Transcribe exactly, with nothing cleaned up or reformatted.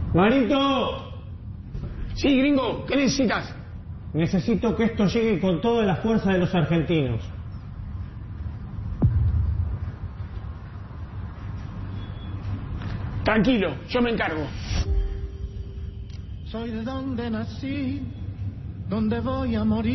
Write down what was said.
Marito. Sí, gringo, ¿qué necesitas? Necesito que esto llegue con toda la fuerza de los argentinos. Tranquilo, yo me encargo. Soy de donde nací, donde voy a morir.